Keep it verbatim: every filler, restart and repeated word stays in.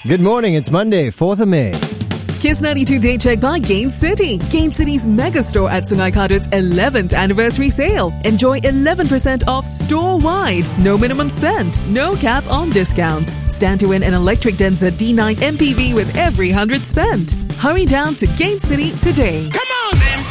Good morning. It's Monday, fourth of May. Kiss ninety-two Day Check by Gain City. Gain City's mega store at Sungai Kadut's eleventh anniversary sale. Enjoy eleven percent off store-wide. No minimum spend. No cap on discounts. Stand to win an electric Denza D nine M P V with every one hundred spent. Hurry down to Gain City today. Come on, man.